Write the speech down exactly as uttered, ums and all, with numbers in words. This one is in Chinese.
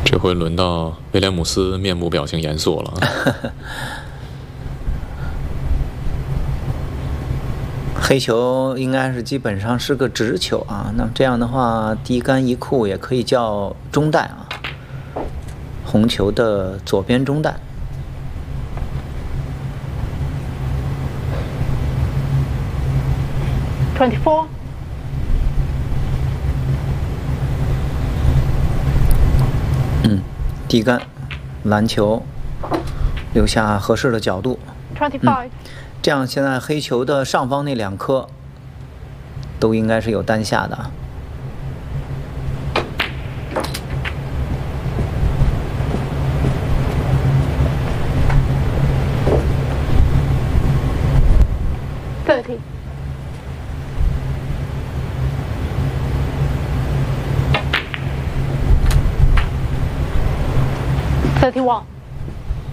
这回轮到威廉姆斯面部表情严肃了。 黑球应该是基本上是个直球啊，那么这样的话，低杆一库也可以叫中弹啊，红球的左边中弹。 twenty-four。 嗯，低杆，篮球，留下合适的角度。 twenty-five。 嗯，这样现在黑球的上方那两颗都应该是有单下的。 thirty。thirty-one。